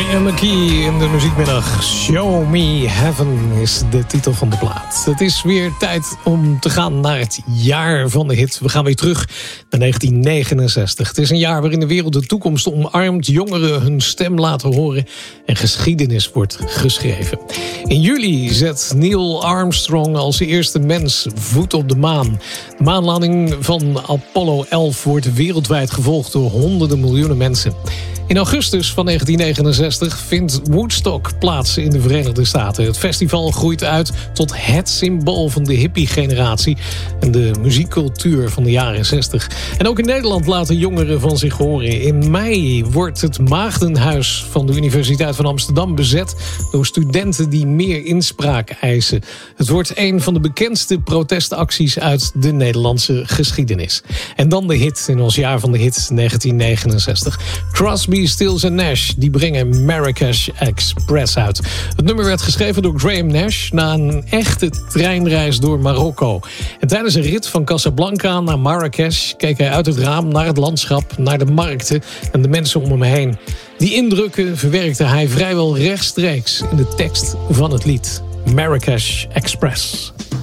Ryan McKee in de muziekmiddag. Show Me Heaven is de titel van de plaat. Het is weer tijd om te gaan naar het jaar van de hit. We gaan weer terug naar 1969. Het is een jaar waarin de wereld de toekomst omarmt, jongeren hun stem laten horen en geschiedenis wordt geschreven. In juli zet Neil Armstrong als eerste mens voet op de maan. De maanlanding van Apollo 11 wordt wereldwijd gevolgd door honderden miljoenen mensen. In augustus van 1969 vindt Woodstock plaats in de Verenigde Staten. Het festival groeit uit tot het symbool van de hippie-generatie en de muziekcultuur van de jaren 60. En ook in Nederland laten jongeren van zich horen. In mei wordt het Maagdenhuis van de Universiteit van Amsterdam bezet door studenten die meer inspraak eisen. Het wordt een van de bekendste protestacties uit de Nederlandse geschiedenis. En dan de hit in ons jaar van de hit 1969. Crosby, Stills & Nash, die brengen Marrakesh Express uit. Het nummer werd geschreven door Graham Nash na een echte treinreis door Marokko. En tijdens een rit van Casablanca naar Marrakesh keek hij uit het raam naar het landschap, naar de markten en de mensen om hem heen. Die indrukken verwerkte hij vrijwel rechtstreeks in de tekst van het lied Marrakesh Express.